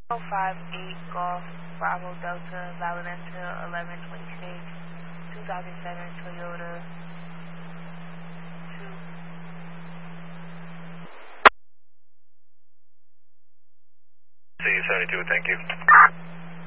058 Golf Bravo Delta Valentia 1126 2007 Toyota 2. C72, thank you.